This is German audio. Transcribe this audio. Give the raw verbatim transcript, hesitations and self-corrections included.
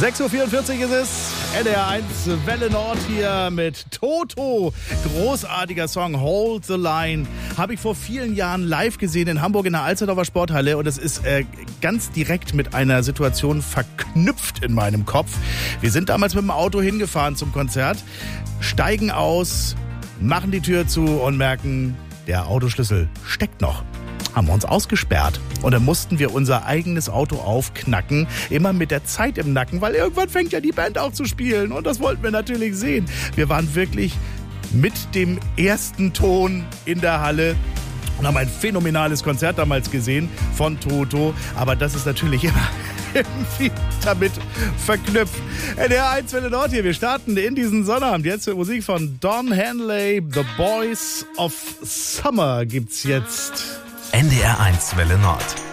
sechs Uhr vierundvierzig ist es, N D R eins Welle Nord hier mit Toto. Großartiger Song, Hold the Line. Habe ich vor vielen Jahren live gesehen in Hamburg in der Alsterdorfer Sporthalle und es ist äh, ganz direkt mit einer Situation verknüpft in meinem Kopf. Wir sind damals mit dem Auto hingefahren zum Konzert, steigen aus, machen die Tür zu und merken, der Autoschlüssel steckt noch. Haben wir uns ausgesperrt und dann mussten wir unser eigenes Auto aufknacken, immer mit der Zeit im Nacken, weil irgendwann fängt ja die Band auch zu spielen und das wollten wir natürlich sehen. Wir waren wirklich mit dem ersten Ton in der Halle und haben ein phänomenales Konzert damals gesehen von Toto, aber das ist natürlich immer irgendwie damit verknüpft. N D R eins Welle Nord hier, wir starten in diesen Sonnabend. Jetzt mit Musik von Don Henley, The Boys of Summer gibt's jetzt. N D R eins Welle Nord.